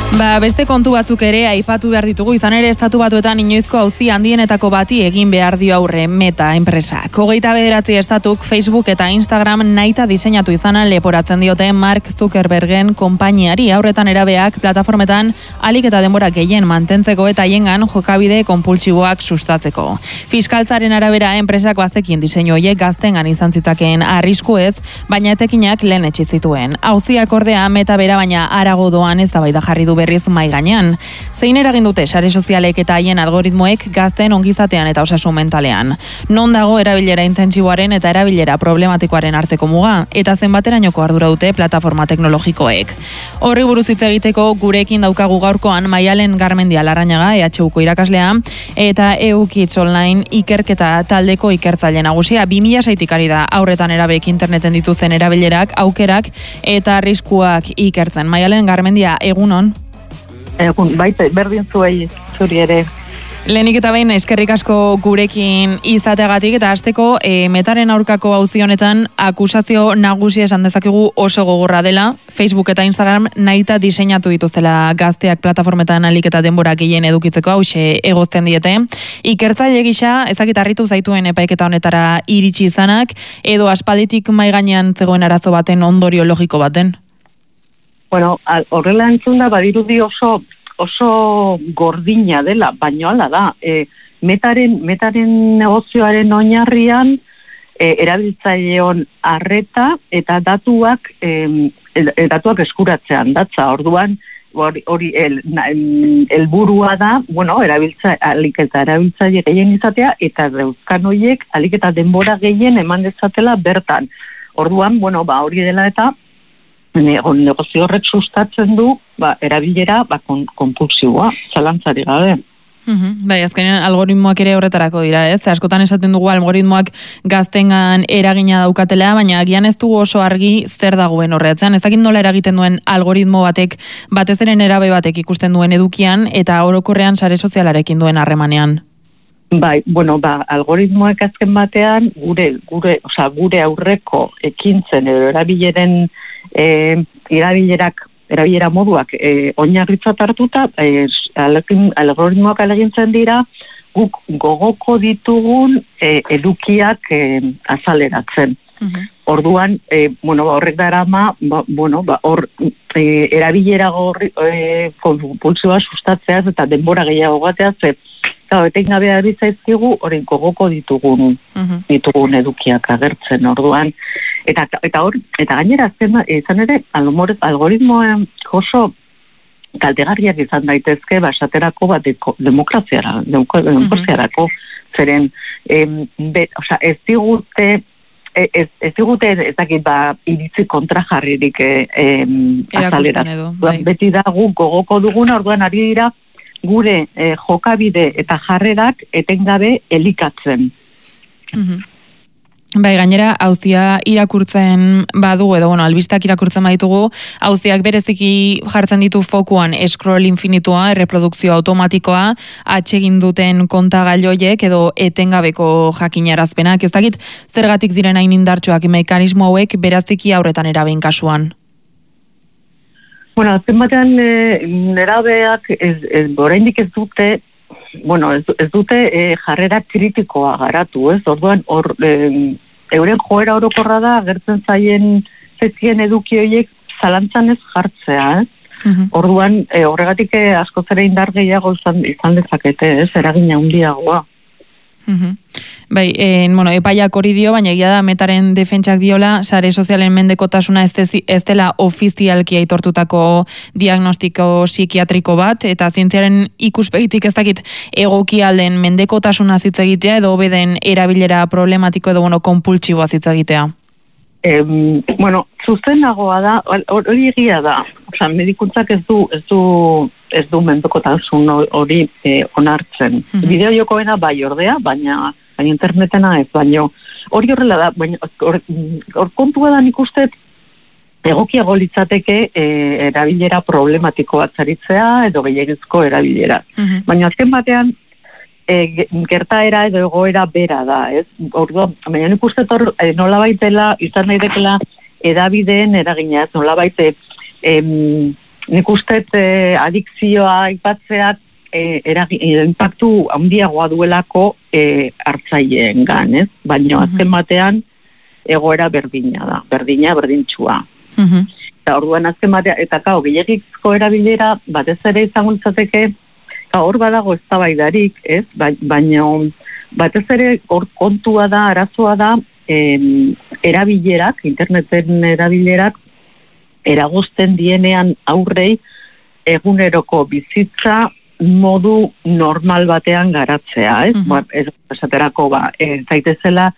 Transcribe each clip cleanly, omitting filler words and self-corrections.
Beste kontu batzuk ere aipatu behar ditugu, izan ere Estatu Batuetan inoizko auzi handienetako bati egin behar dio aurre Meta enpresak. 29 estatuk Facebook eta Instagram nahita diseinatu izana leporatzen diote Mark Zuckerbergen konpainiari, aurretan erabeak plataformetan alik eta denbora gehien mantentzeko eta haiengan jokabide konpultsiboak sustatzeko. Fiskaltzaren arabera enpresak bazekin diseinu horiek gaztengan izan zitzakeen arrisku ez, baina etekinak lehen etsi zituen. Auziak ordea Meta bera baina harago doan eztabaida jarri du berriz mai gainean. Zein eragin dute sare sozialek eta haien algoritmoek gazten ongizatean eta osasun mentalean? Non dago erabilera intentsiboaren eta erabilera problematikoaren arteko muga? Eta zenbaterainoko ardura dute plataforma teknologikoek? Horri buruz hitz egiteko gurekin daukagu gaurkoan Maialen Garmendia Larrañaga, EHUko irakaslea, eta EUkids Online ikerketa taldeko ikertzaile nagusia. 2006tik ari da aurretan erabek interneten dituzten erabilerak, aukerak eta arriskuak ikertzen. Maialen Garmendia, egunon? Egun, baita, berdin zuri ere. Lehenik eta behin, eskerrik asko gurekin izateagatik, eta hasteko Metaren aurkako auzi honetan akusazio nagusi esan dezakegu oso gogorra dela. Facebook eta Instagram nahita diseinatu dituztela gazteak plataformetan alik eta denbora gehien edukitzeko, hause egozten diete. Ikertzaile gisa, ezakit harritu zaituen epaiketa honetara iritsi izanak, edo aspalditik mai gainean zegoen arazo baten ondorio logiko baten? Bueno, horrela entzunda badirudi oso gordina dela, baino hala da. Metaren negozioaren oinarrian erabiltzaileon arreta eta datuak eskuratzean datza. Orduan hori helburua da, bueno, alik eta erabiltzaile gehien izatea eta dauzkan horiek alik eta denbora gehien eman dezatela bertan. Orduan, bueno, hori dela eta negozio horrek sustatzen du erabilera konpulsiboa, zalantzari gabe. Bai, azkenean algoritmoak ere horretarako dira, ez? Askotan esaten dugu algoritmoak gaztengan eragina daukatela, baina agian ez dugu oso argi zer dagoen horretzean. Ez dakit nola eragiten duen algoritmo batek, batez ere nerabe batek ikusten duen edukian eta orokorrean sare sozialarekin duen harremanean. Bai, bueno, algoritmoak azken batean gure aurreko ekintzen edo erabileren erabilera moduak oinarritzat hartuta, algoritmoak alegintzen dira guk gogoko ditugun edukiak azaleratzen. Orduan, horrek darama, erabilera konpulsioa sustatzeaz eta denbora gehiago bateaz, eta etengabe zaizkigu hori gogoko ditugun edukiak agertzen. Orduan, eta gainera izan ere algoritmoen oso kaltegarriak izan daitezke esaterako demokraziarako zeren ez digute iritzi kontrajarririk azalera. Beti da guk gogoko duguna, orduan ari dira gure jokabide eta jarrerak etengabe elikatzen. Bai, gainera, auzia irakurtzen badu, edo, albistak irakurtzen baditugu, auziak bereziki jartzen ditu fokuan scroll infinitua, erreprodukzio automatikoa, atsegin duten kontagailoiek edo etengabeko jakinarazpenak. Ez dakit zergatik diren hain indartsuak mekanismo hauek beraziki aurretan erabein kasuan? Bueno, azken batean nerabeak oraindik ez dute jarrera kritikoa garatu, ez? Orduan, euren joera orokorra da, agertzen zaien eduki horiek zalantzan ez jartzea, ez? Orduan, horregatik askoz ere indar gehiago izan dezakete, ez? Eragina handiagoa. Bai, epaiak hori dio, baina egia da Metaren defentsak diola, sare sozialen mendekotasuna ez dela ofizialki aitortutako diagnostiko psikiatriko bat, eta zientziaren ikuspegitik ez dakit egoki alden mendekotasuna hitz egitea edo beden erabilera problematiko edo konpultsiboa hitz egitea. Zuzenagoa da, hori egia da. Medikuntzak ez du mendekotasun hori onartzen. Bideo jokoena bai ordea, baina internetena ez, baina hori horrela da, hor kontua da nik uste egokiago litzateke erabilera problematiko bat zaritzea edo gehiagizko erabilera. Baina azken batean gertaera edo egoera bera da, ez? Orduan, baina nik uste nolabait dela, izan nahi dekela edabideen eragina, ez nolabait nik uste adikzioa aipatzeak impactu handiagoa duelako hartzaileen gan, ez? Baina azken batean egoera berdintxua. Eta orduan azken batean, eta gehiagizko erabilera batez ere izango litzateke, hor badago eztabaidarik, ez? Baina batez ere hor kontua da, arazoa da, erabilerak, interneten erabilerak, eragozten dienean aurrei eguneroko bizitza modu normal batean garatzea, ez? Ez esaterako, ez daitezela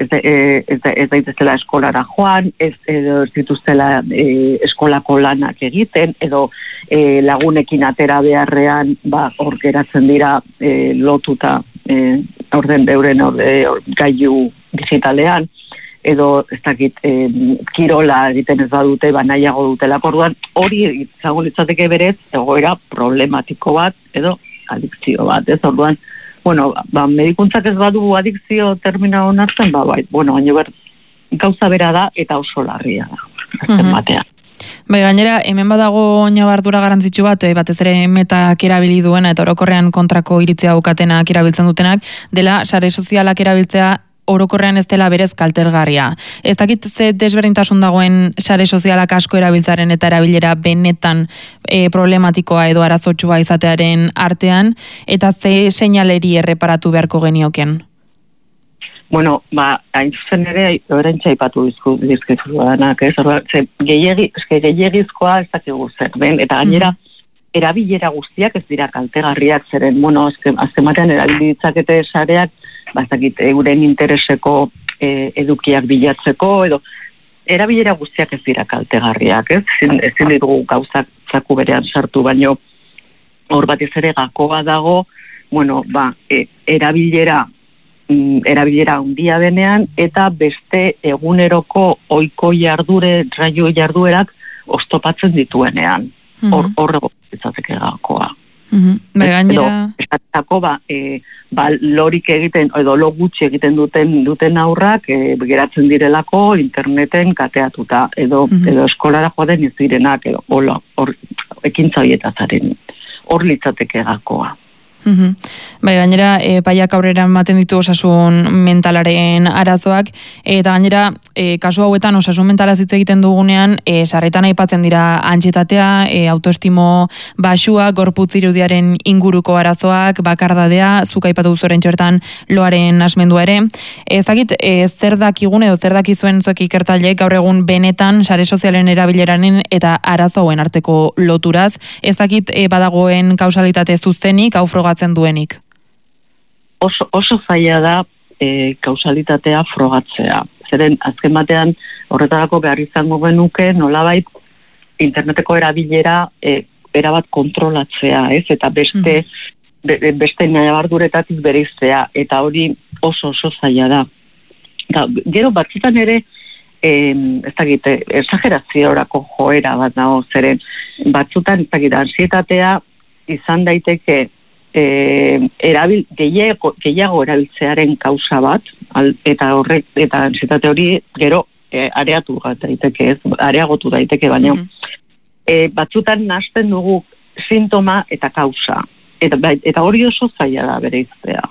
eskolara joan, ez dituztela eskolako lanak egiten, edo lagunekin atera beharrean, hor geratzen dira lotuta euren gailu digitalean, edo ez dakit kirola egiten ez badute, nahiago dutelako. Orduan hori izango litzateke berez egoera problematiko bat edo adikzio bat, ez? Orduan, medikuntzak ez badu adikzio termina onartzen, baina gauza bera da eta oso larria da, azken batean. Gainera, hemen badago ñabardura garrantzitsu bat, batez ere metak erabili duena eta orokorrean kontrako iritzia daukatenak erabiltzen dutenak, dela sare sozialak erabiltzea orokorrean ez dela berez kaltergarria. Ez dakit ze desberdintasun dagoen sare sozialak asko erabiltzaren eta erabilera benetan problematikoa edo arazotsua izatearen artean, eta ze seinaleri erreparatu beharko genioken? Hain zuzen ere, horrentxa ipatu dizkizu danak, ez? Gehiagizkoa ez dakigu zer den, eta gainera, erabilera guztiak ez dira kaltegarriak zeren, azken batean erabilitzakete sareak, euren intereseko edukiak bilatzeko, edo erabilera guztiak ez dira kaltegarriak, ez? Ezin ditugu gauzak zaku berean sartu, baino hor batez ere gakoa dago, erabilera handia denean, eta beste eguneroko ohiko raio jarduerak oztopatzen dituenean. Hor izateke gakoa. Gainera lorik egiten edo lo gutxi egiten duten aurrak geratzen direlako interneten kateatuta edo eskolara joaten ez direnak edo hor ekintza horietazaren hor litzateke gakoa. Gainera, paiak aurrera ematen ditu osasun mentalaren arazoak, eta gainera, kasu hauetan osasun mentalaz hitz egiten dugunean, sarretan aipatzen dira antsietatea, autoestimo baxua, gorputz irudiaren inguruko arazoak, bakardadea, zuk aipatu duzoren txertan loaren asmendua ere. Ez dakit, zer dakigun edo zer dakizuen zuek ikertzaileek gaur egun benetan sare sozialen erabileranen eta arazo hauen arteko loturaz, ez dakit badagoen kausalitate zuzenik, hau frogatzen duenik? Oso zaila da kausalitatea frogatzea. Zeren azken batean horretarako behar izango genuke nolabait interneteko erabilera erabat kontrolatzea, ez? Eta beste ñabarduretatik bereiztea, eta hori oso zaila da. Gero batzutan ere ez dakit, exageraziorako joera bat dago, zeren batzutan ez dakit, ansietatea izan daiteke gehiago erabiltzearen kausa bat, eta ansietate hori gero areagotu daiteke, baina batzutan nahasten dugu sintoma eta kausa, eta hori oso zaila da bereiztea.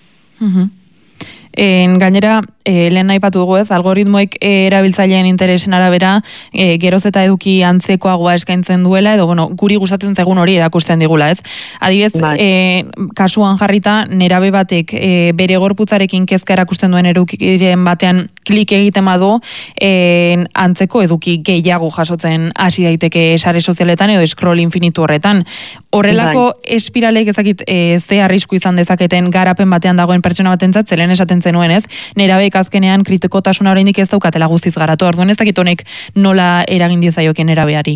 Gainera, lehen aipatu dugu ez, algoritmoek erabiltzaileen interesen arabera geroz eta eduki antzekoagoa eskaintzen duela, edo guri gustatzen zaigun hori erakusten digula, ez? Adibidez, kasuan jarrita, nerabe batek bere gorputzarekin kezka erakusten duen edukiren batean klik egiten badu, antzeko eduki gehiago jasotzen hasi daiteke sare sozialetan edo scroll infinitu horretan. Horrelako espiralek ezakit ze arrisku izan dezaketen garapen batean dagoen pertsona batentzat, zelen esaten zenuen, ez? Nerabeek azkenean kritikotasuna oraindik ez daukatela guztiz garatu. Orduan ez dakit honek nola eragin diezaioken nerabeari.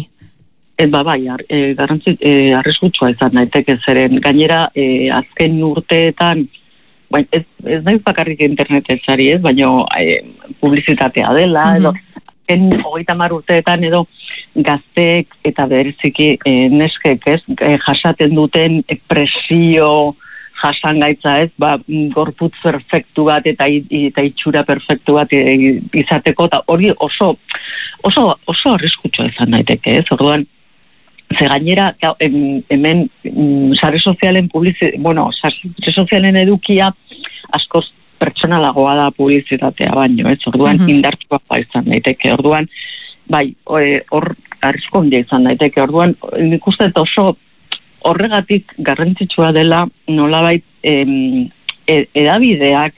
Arriskutsua izan daiteke zeren gainera azken urteetan ez naiz bakarrik internetetzari, ez, baina publizitatea dela, edo azken 30 urteetan edo gazteek eta bereziki neskek, ez, jasaten duten presio jasangaitza, ez, gorputz perfektu bat eta itxura perfektu bat izateko, eta hori oso arriskutsua izan daiteke, ez, orduan ze gainera, hemen sare sozialen sare sozialen edukia askoz pertsonalagoa da publizitatea baino, ez? Orduan indartua izan daiteke. Orduan, bai, hor arrisku handia izan daiteke. Orduan, nik uste oso horregatik garrantzitsua dela nolabait edabideak,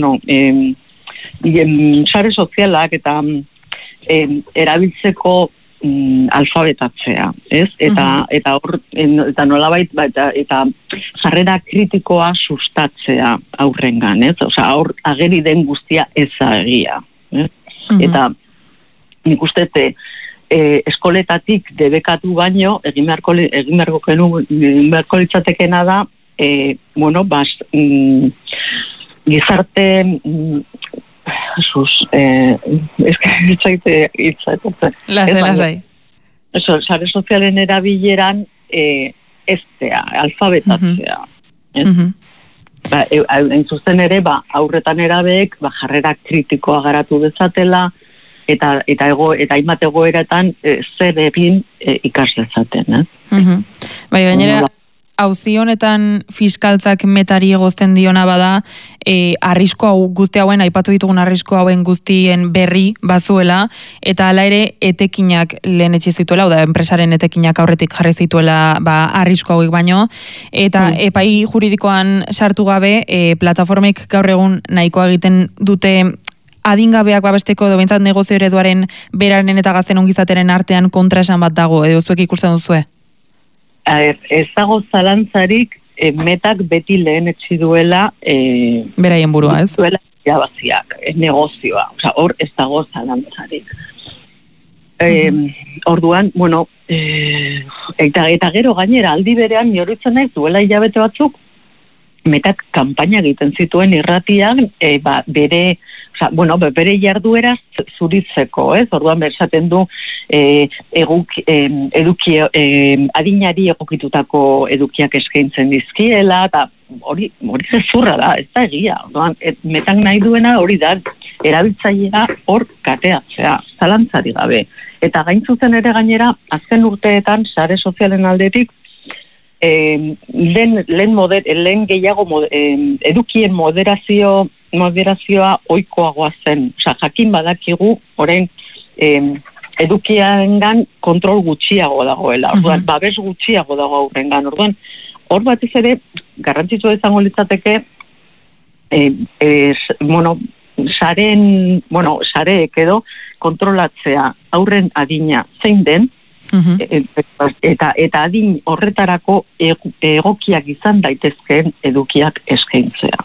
sare sozialak eta erabiltzeko alfabetatzea, ez? Eta hor eta nolabait eta jarrera kritikoa sustatzea aurrengan, ez? Osea, hor ageri den guztia ez da egia, ez? Eta nik uste eskoletatik debekatu baino egin beharko litzatekeena da gizarte Lasai. Sare sozialen erabileran alfabetatzea. Hain zuzen ere, aurretan erabeek jarrera kritikoa garatu dezatela, eta hainbat egoeratan zer egin ikas dezaten. Bai, gainera, auzi honetan fiskaltzak metari egozten diona bada, arrisku hau guzti hauen, aipatu ditugun arrisku hauen guztien berri bazuela, eta hala ere etekinak lehen etxe zituela, da enpresaren etekinak aurretik jarri zituela arrisku hauek baino, eta epai juridikoan sartu gabe, plataformek gaur egun nahikoa egiten dute adingabeak babesteko edo behintzat negozio ereduaren beraren eta gazten ongizateren artean kontraesan bat dago, edo zuek ikusten duzue? Ez dago zalantzarik metak beti lehen etxi duela beraien burua, ez? Duela irabaziak, negozioa. Osa, hor ez dago zalantzarik. Orduan, eta gero gainera aldi berean nioritzen naiz duela hilabete batzuk metak kanpaina egiten zituen irratian bere jarduera zuritzeko, ez? Orduan bersaten du adinari egokitutako edukiak eskaintzen dizkiela, eta hori gezurra da, ez da egia. Orduan, metak nahi duena hori da, erabiltzailea hor kateatzea, zalantzari gabe. Eta gain zuzen ere gainera, azken urteetan, sare sozialen aldetik, lehen gehiago edukien moderazioa ohikoagoa zen. Osa, jakin badakigu, orain edukiengan kontrol gutxiago dagoela. Orduan, babes gutxiago dago aurrengan. Orduan, hor batez ere, garrantzitsua izango litzateke, sareek edo kontrolatzea aurren adina zein den, eta adin horretarako egokiak izan daitezkeen edukiak eskaintzea.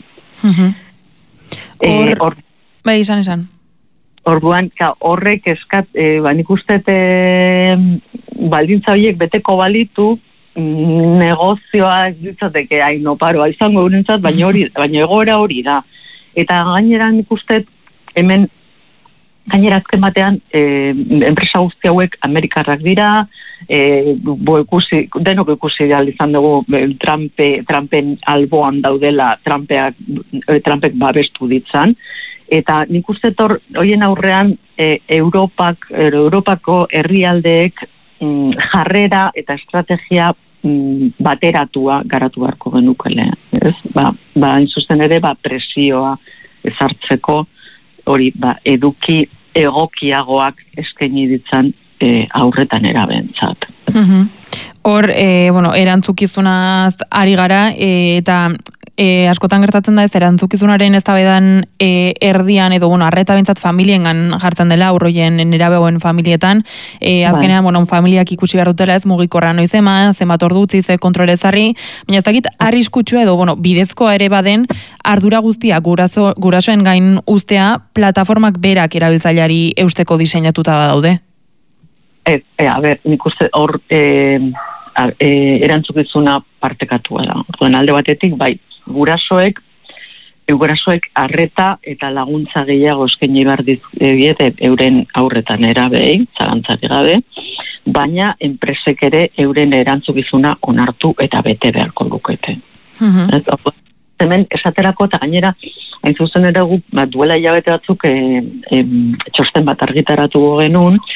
Bai, izan. Orduan, horrek nik uste baldintza horiek beteko balitu, negozioa ez ditzateke hain oparoa izango gurentzat, baina egoera hori da. Eta gainera nik uste hemen gainera azken batean enpresa guzti hauek amerikarrak dira, denok ikusi izan dugu Trumpen alboan daudela Trumpek babestu ditzan, eta nik uste horien aurrean Europako herrialdeek jarrera eta estrategia bateratua garatu beharko genukele. Hain zuzen ere presioa ezartzeko hori eduki egokiagoak eskaini ditzan aurretan erabentzat. Hor, erantzukizunaz ari gara, eta askotan gertatzen da ez erantzukizunaren eztabaidan erdian edo arreta bentzat familiengan jartzen dela aurroien nerabegoen familietan, azkenean familiak ikusi behar dutela ez mugikorra noiz eman, zenbat ordu utzi ze kontrol ezarri, baina ez dakit arriskutsua edo bidezkoa ere baden ardura guztia gurasoen gain ustea plataformak berak erabiltzaileari eusteko diseinatuta daude. Nik uste hor erantzukizuna partekatua da. Orduan alde batetik, gurasoek arreta eta laguntza gehiago eskaini behar diete euren aurretan erabei, zalantzari gabe, baina enpresek ere euren erantzukizuna onartu eta bete beharko lukete. Hemen esaterako eta gainera, hain zuzen ere duela hilabete batzuk txosten bat argitaratu genuen,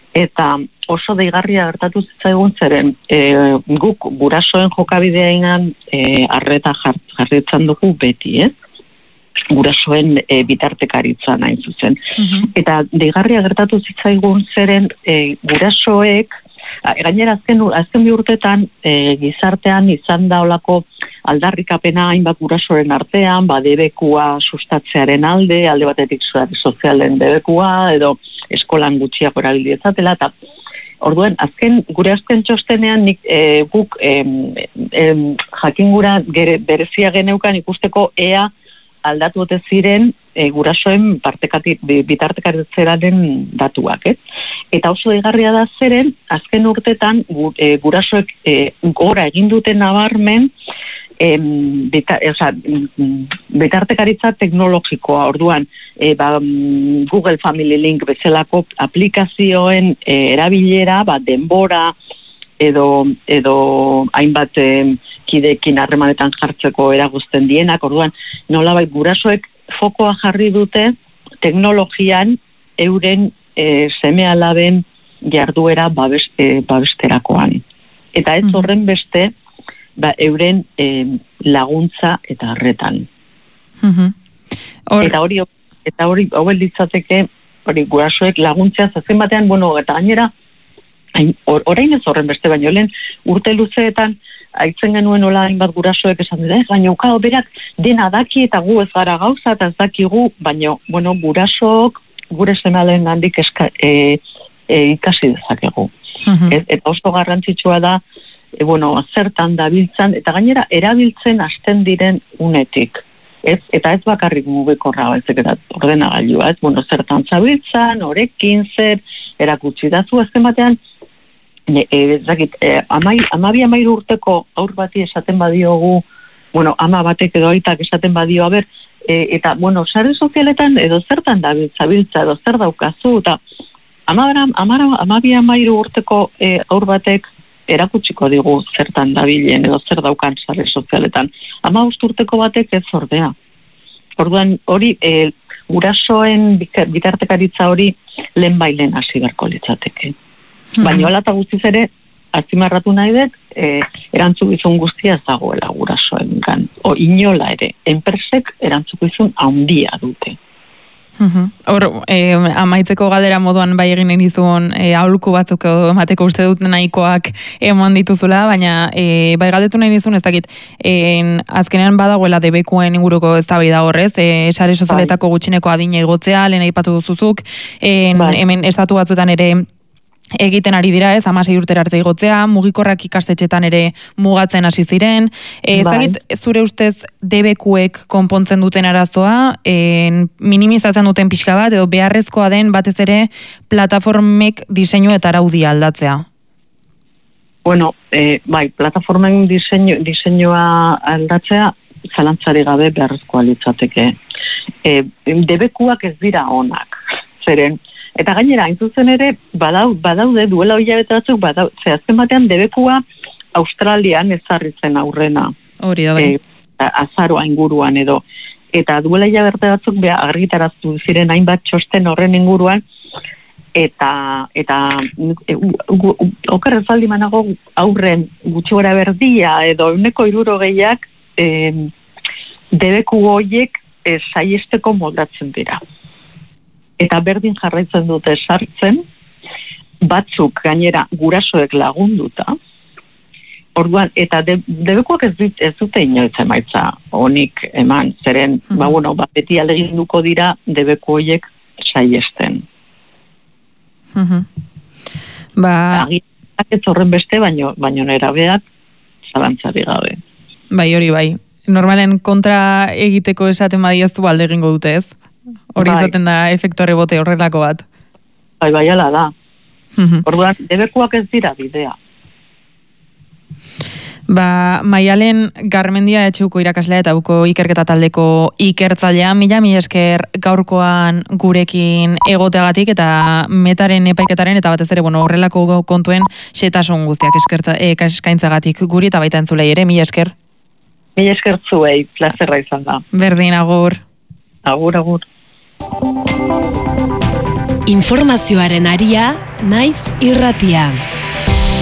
eta oso deigarria gertatu zitzaigun zeren guk gurasoen jokabidean arreta jarritzen dugu beti, gurasoen bitartekaritza nahi zuzen. Eta deigarria gertatu zitzaigun zeren gurasoek, gainera azken bi urtetan gizartean izan da olako aldarrikapena hainbat gurasoren artean, debekua sustatzearen alde batetik sozialen debekua, edo eskolan gutxiago erabili dezatela, eta orduan, gure azken txostenean guk jakingura berezia geneukan ikusteko ea aldatu ote ziren gurasoen bitartekaritzeraren datuak, Eta oso egarria da zeren, azken urtetan gurasoek gora egin duten nabarmen bitartekaritza teknologikoa, orduan Google Family Link bezalako aplikazioen erabilera, denbora edo hainbat kideekin harremanetan jartzeko eragozten dienak, orduan nolabait gurasoek fokoa jarri dute teknologian euren seme-alaben jarduera babesterakoan. Eta ez horren beste euren laguntza eta arretan. Eta hori hau litzateke gurasoek laguntzea zazen batean, eta gainera orain ez horren beste, baino lehen urte luzeetan aitzen genuen hola hainbat gurasoek esan dira, baina berak dena daki eta gu ez gara gauza eta ez dakigu, baina gurasook gure seme-alaben gandik ikasi dezakegu. Eta oso garrantzitsua da zertan dabiltzan, eta gainera erabiltzen hasten diren unetik. Eta ez bakarrik mugikorra, eta ordenagailua, zertan zabiltzan, orekin zer, erakutsi dazu, azken batean, 12 urteko aur bati esaten badiogu, ama batek edo aitak esaten badio, eta, sare sozialetan edo zertan dabiltza, edo zer daukazu, eta 12 urteko aur batek erakutsiko digu zertan dabilen edo zer daukan sare sozialetan. 15 urteko batek ez ordea. Orduan hori, gurasoen bitartekaritza hori lehenbailen hasi beharko litzateke. Baina hola eta guztiz ere, azpimarratu nahi dut, erantzukizun guztia ez dagoela gurasoengan. Inola ere, enpresek erantzukizun handia dute. Hor, amaitzeko galdera moduan bai egin nizun aholku batzuk emateko uste dut nahikoak eman dituzula, baina bai galdetu nahi nizun ez dakit, azkenean badagoela debekuen inguruko eztabaida horrez, sare sozialetako gutxineko adina igotzea, lehen aipatu duzuzuk, hemen estatu batzuetan ere egiten ari dira, 16 urtera arte igotzea, mugikorrak ikastetxetan ere mugatzen hasi ziren. Ezagit, zure ustez debekuek konpontzen duten arazoa, minimizatzen duten pixka bat, edo beharrezkoa den batez ere plataformek diseinu eta araudia aldatzea? Plataformen diseinua aldatzea zalantzari gabe beharrezkoa litzateke. Debekuak ez dira onak, zeren, eta gainera, hain zuzen ere, badaude, duela hilabete batzuk, azken batean debekua Australian ezarritzen aurrena. Hori da, bai. Azaroa inguruan edo. Eta duela hilabete batzuk argitaraztu ziren hainbat txosten horren inguruan, eta oker ezaldi manago aurren gutxi gora berdia edo 160ak debeku horiek saiesteko moldatzen dira. Eta berdin jarraitzen dute sartzen, batzuk gainera gurasoek lagunduta, orduan, eta debekuak ez dute inoiz emaitza honik eman, zeren, beti aleginduko dira debeku horiek saiesten. Agitak ez horren beste, baino nerabeak zalantzari gabe. Bai, hori bai. Normalen kontra egiteko esaten badiaztu alde egingo dute, ez? Hori izaten da efektu rebote horrelako bat. Bai, ala da. Orduan, debekuak ez dira bidea. Maialen Garmendia etxeuko irakaslea eta buko ikerketa taldeko ikertzailea, mila esker gaurkoan gurekin egoteagatik eta metaren epaiketaren eta batez ere horrelako kontuen xetasun guztiak eskaintzagatik guri eta baita entzulei ere, mila esker. Mila esker zuei, plazerra izan da. Berdin, agur. Agur. Informazioaren aria, naiz irratia.